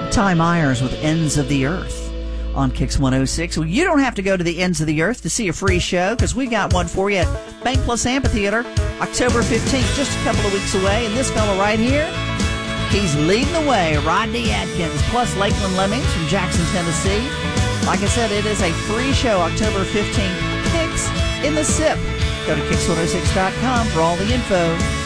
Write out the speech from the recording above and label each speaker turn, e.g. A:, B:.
A: Ty Myers with Ends of the Earth on Kix 106. Well, you don't have to go to the ends of the earth to see a free show, because we got one for you at Bank Plus Amphitheater, October 15th, just a couple of weeks away. And this fella right here, he's leading the way, Rodney Atkins, plus Lakeland Lemmings from Jackson, Tennessee. Like I said, it is a free show, October 15th. Kix in the SIP. Go to Kix106.com for all the info.